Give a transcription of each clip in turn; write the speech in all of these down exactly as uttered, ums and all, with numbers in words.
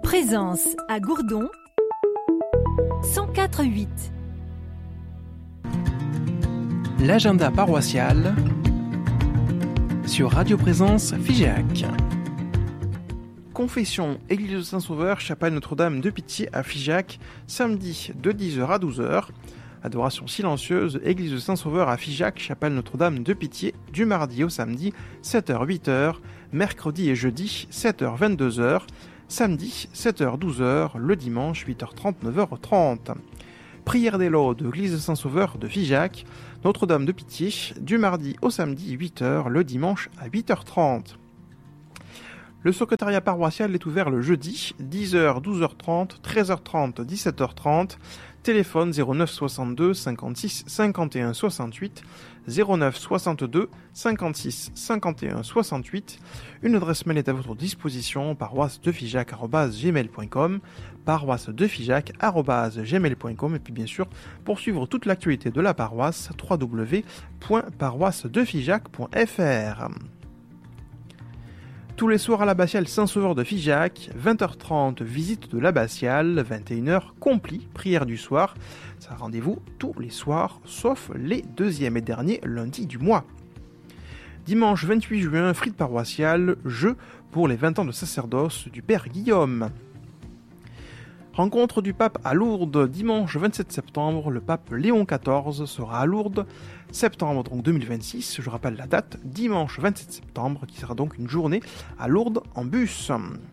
Présence à Gourdon cent quatre virgule huit. L'agenda paroissial sur Radio Présence Figeac. Confession, Église de Saint-Sauveur, Chapelle Notre-Dame de Pitié à Figeac, samedi de dix heures à douze heures. Adoration silencieuse, Église de Saint-Sauveur à Figeac, Chapelle Notre-Dame de Pitié, du mardi au samedi, sept heures huit heures, mercredi et jeudi, sept heures vingt-deux heures, samedi, sept heures douze heures, le dimanche, huit heures trente, neuf heures trente. Prière des laudes, Église de Saint-Sauveur de Figeac, Notre-Dame de Pitié, du mardi au samedi, huit heures, le dimanche à huit heures trente. Le secrétariat paroissial est ouvert le jeudi, dix heures, douze heures trente, treize heures trente, dix-sept heures trente, téléphone zéro neuf soixante-deux cinquante-six cinquante et un soixante-huit, zéro neuf soixante-deux cinquante-six cinquante et un soixante-huit. Une adresse mail est à votre disposition, paroisse de figeac arobase gmail point com, paroisse de figeac arobase gmail point com, et puis bien sûr, pour suivre toute l'actualité de la paroisse, w w w point paroisse de figeac point f r. Tous les soirs à l'abbatiale Saint-Sauveur de Figeac, vingt heures trente, visite de l'abbatiale, vingt et une heures, compli, prière du soir. Ça rendez-vous tous les soirs, sauf les deuxième et derniers lundis du mois. Dimanche vingt-huit juin, frite paroissiale, jeu pour les vingt ans de sacerdoce du Père Guillaume. Rencontre du pape à Lourdes, dimanche vingt-sept septembre, le pape Léon quatorze sera à Lourdes, septembre donc deux mille vingt-six, je rappelle la date, dimanche vingt-sept septembre, qui sera donc une journée à Lourdes en bus.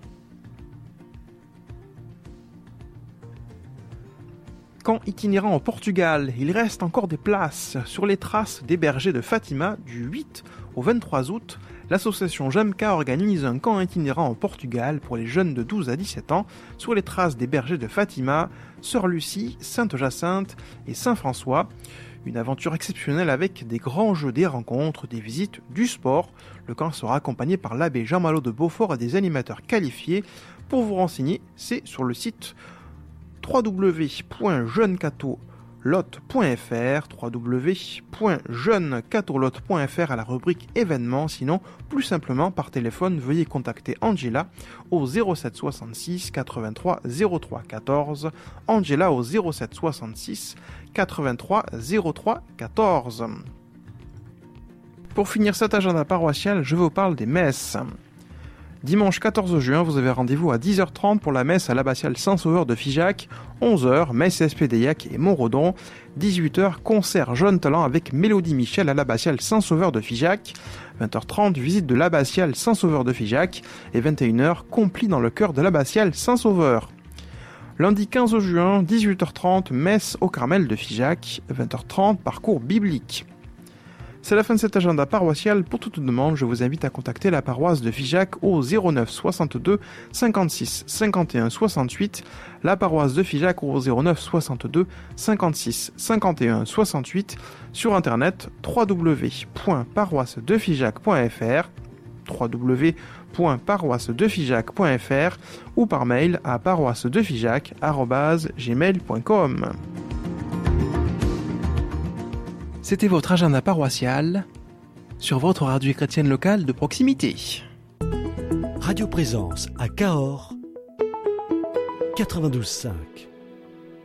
Camp itinérant au Portugal, il reste encore des places sur les traces des bergers de Fatima du huit au vingt-trois août. L'association Jamka organise un camp itinérant au Portugal pour les jeunes de douze à dix-sept ans sur les traces des bergers de Fatima, Sœur Lucie, Sainte Jacinthe et Saint François. Une aventure exceptionnelle avec des grands jeux, des rencontres, des visites, du sport. Le camp sera accompagné par l'abbé Jean-Malo de Beaufort et des animateurs qualifiés. Pour vous renseigner, c'est sur le site w w w point jeune catho lot point f r, w w w point jeune catho lot point f r à la rubrique événements. Sinon, plus simplement par téléphone, veuillez contacter Angela au zéro sept soixante-six quatre-vingt-trois zéro trois quatorze, Angela au zéro sept soixante-six quatre-vingt-trois zéro trois quatorze. Pour finir cet agenda paroissial, je vous parle des messes. Dimanche quatorze juin, vous avez rendez-vous à dix heures trente pour la messe à l'abbatiale Saint-Sauveur de Figeac, onze heures, messe S P d'Aillac et Montredon, dix-huit heures, concert Jeune Talent avec Mélodie Michel à l'abbatiale Saint-Sauveur de Figeac, vingt heures trente, visite de l'abbatiale Saint-Sauveur de Figeac, et vingt et une heures, compli dans le chœur de l'abbatiale Saint-Sauveur. Lundi quinze juin, dix-huit heures trente, messe au Carmel de Figeac, vingt heures trente, parcours biblique. C'est la fin de cet agenda paroissial. Pour toute demande, je vous invite à contacter la paroisse de Figeac au zéro neuf soixante-deux cinquante-six cinquante et un soixante-huit, la paroisse de Figeac au zéro neuf soixante-deux cinquante-six cinquante et un soixante-huit, sur internet w w w point paroisse de figeac point f r, w w w point paroisse de figeac point f r, ou par mail à paroisse de figeac arobase gmail point com. C'était votre agenda paroissial sur votre radio chrétienne locale de proximité. Radio Présence à Cahors quatre-vingt-douze virgule cinq.